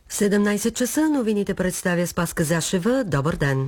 17 часа новините представя Спаска Зашева. Добър ден!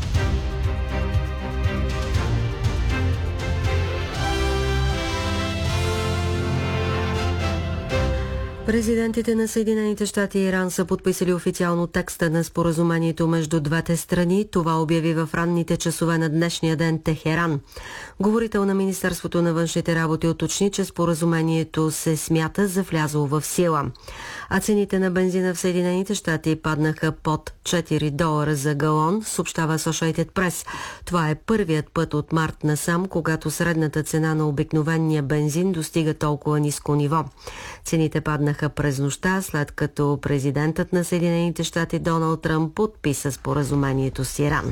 Президентите на Съединените щати и Иран са подписали официално текста на споразумението между двете страни. Това обяви в ранните часове на днешния ден Техеран. Говорител на Министерството на външните работи уточни, че споразумението се смята за влязло в сила. А цените на бензина в Съединените щати паднаха под $4 за галон, съобщава Associated Press. Това е първият път от март насам, когато средната цена на обикновения бензин достига толкова ниско ниво. Цените паднаха през нощта, след като президентът на Съединените щати Доналд Тръмп подписа споразумението с Иран.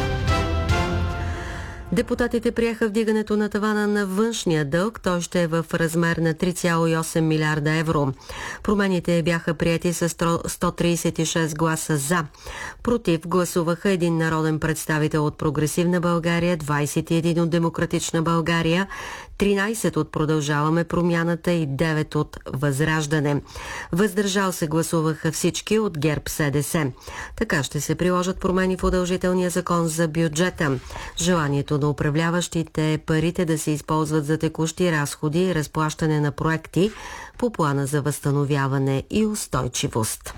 Депутатите приеха вдигането на тавана на външния дълг. Той ще е в размер на 3,8 милиарда евро. Промените бяха приети с 136 гласа за. Против гласуваха един народен представител от Прогресивна България, 21 от Демократична България, 13 от Продължаваме промяната и 9 от Възраждане. Въздържал се гласуваха всички от ГЕРБ-СДС. Така ще се приложат промени в удължителния закон за бюджета. Желанието на управляващите е парите да се използват за текущи разходи и разплащане на проекти по плана за възстановяване и устойчивост.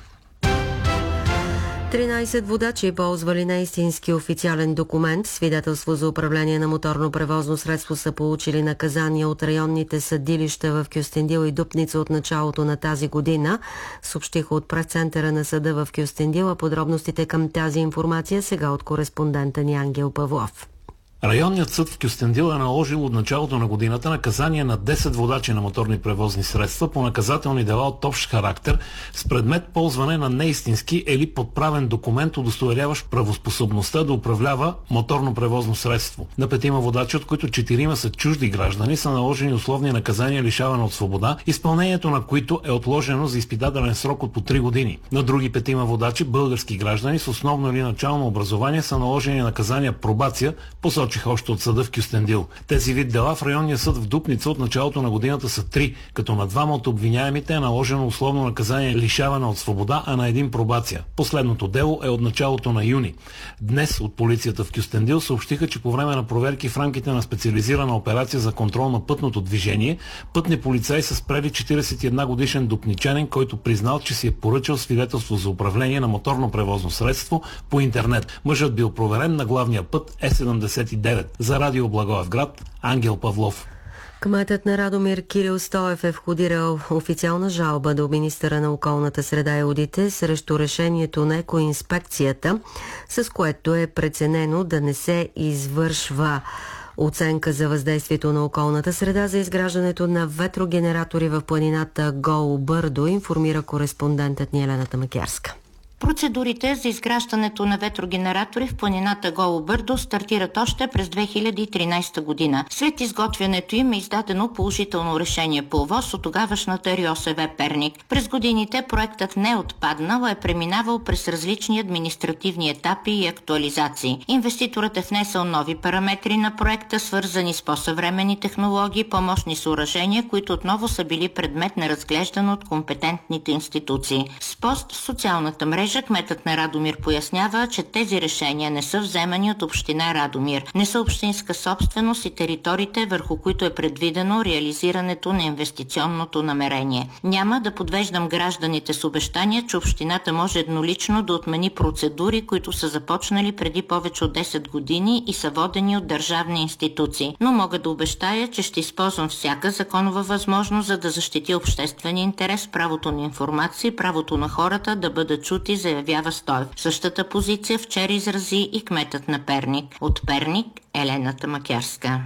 13 водачи ползвали неистински официален документ, свидетелство за управление на моторно превозно средство, са получили наказания от районните съдилища в Кюстендил и Дупница от началото на тази година, съобщиха от прес-центъра на съда в Кюстендил, а подробностите към тази информация сега от кореспондента ни Ангел Павлов. Районният съд в Кюстендил е наложил от началото на годината наказание на 10 водачи на моторни превозни средства по наказателни дела от общ характер с предмет ползване на неистински или подправен документ, удостоверяващ правоспособността да управлява моторно превозно средство. На 5 водачи, от които 4 са чужди граждани, са наложени условни наказания лишаване от свобода, изпълнението на които е отложено за изпитателен срок от по 3 години. На други 5 водачи, български граждани с основно или начално образование, са наложени наказания пробация, посочиха още от съда в Кюстендил. Тези вид дела в районния съд в Дупница от началото на годината са 3, като на 2 от обвиняемите е наложено условно наказание лишаване от свобода, а на 1 пробация. Последното дело е от началото на юни. Днес от полицията в Кюстендил съобщиха, че по време на проверки в рамките на специализирана операция за контрол на пътното движение, пътни полицаи са спрели 41 годишен дупничанин, който признал, че си е поръчал свидетелство за управление на моторно превозно средство по интернет. Мъжът бил проверен на главния път Е79. За Радио Благоевград, Ангел Павлов. Кметът на Радомир Кирил Стоев е входирал официална жалба до министъра на околната среда и водите срещу решението на екоинспекцията, с което е преценено да не се извършва оценка за въздействието на околната среда за изграждането на ветрогенератори в планината Голо Бърдо, информира кореспондентът ни Елена Тамакярска. Процедурите за изграждането на ветрогенератори в планината Голо Бърдо стартират още през 2013 година. След изготвянето им е издадено положително решение по ОВОС от тогавашната РИОСВ Перник. През годините проектът не е отпаднал, а е преминавал през различни административни етапи и актуализации. Инвеститорът е внесъл нови параметри на проекта, свързани с по-съвременни технологии, помощни съоръжения, които отново са били предмет на разглеждане от компетентните институции. С пост в социалната мрежа кметът на Радомир пояснява, че тези решения не са вземани от община Радомир, не са общинска собственост и териториите, върху които е предвидено реализирането на инвестиционното намерение. Няма да подвеждам гражданите с обещания, че общината може еднолично да отмени процедури, които са започнали преди повече от 10 години и са водени от държавни институции. Но мога да обещая, че ще използвам всяка законова възможност, за да защити обществения интерес, правото на информация и правото на хората да бъдат чути, заявява Стоев. Същата позиция вчера изрази и кметът на Перник. От Перник, Елена Тамакярска.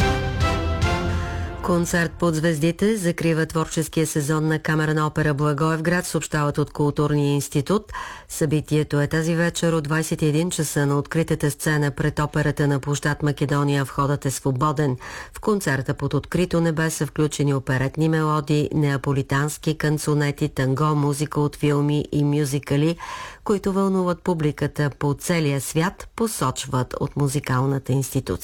Концерт под звездите закрива творческия сезон на Камерна опера Благоевград, съобщават от Културния институт. Събитието е тази вечер от 21 часа на откритата сцена пред операта на площад Македония. Входът е свободен. В концерта под открито небе са включени оперетни мелодии, неаполитански канцонети, танго, музика от филми и мюзикали, които вълнуват публиката по целия свят, посочват от музикалната институция.